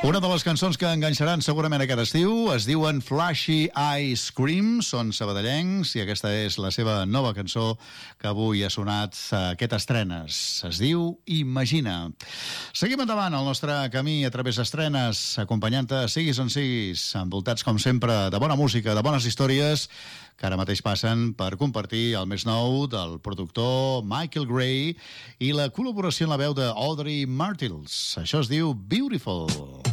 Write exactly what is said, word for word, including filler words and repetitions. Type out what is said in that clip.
Una de les cançons que enganxaran segurament aquest estiu es diuen Flashy Ice Cream, són sabadellencs i aquesta és la seva nova cançó que avui ha sonat aquest estrenes. Es diu Imagina. Seguim endavant el nostre camí a través d'estrenes, acompanyant-te siguis on siguis, envoltats com sempre de bona música, de bones històries que ara mateix passen per compartir el més nou del productor Michael Gray i la col·laboració en la veu de Audrey Martels. Això es diu Beautiful.